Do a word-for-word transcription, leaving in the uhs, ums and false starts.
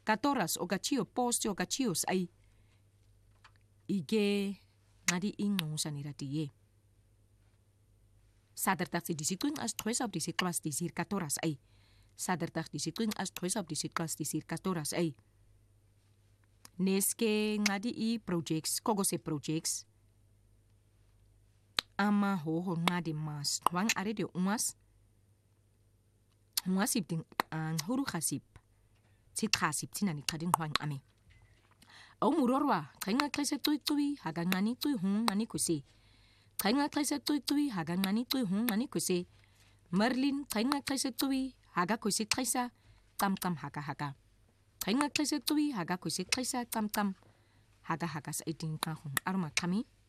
katoras o gachio post o gachios ay ige ngadi ingong saniratiye. Saterdag si disituin as tres op disitwas disir katoras ay. Saterdag disituin as tres op disitwas disir katoras ay. Neske ngadi i projects, kogose projects. Ama hoho ngadi mas. Wang are de ungas. Ungasip ding ang huru khasip. Sit khasip tinani kading wang ame. Au murorwa, kainga klese tui tui, haga ngani tui hung ngani kusi. Kainga klese tui tui, haga ngani tui hung ngani kusi. Merlin, kainga klese tui, haga kusi klesa, tam tam haga haga. Kainga klese tui, haga kusi klesa, tam tam haga haga sa iting kahung. Arma kami.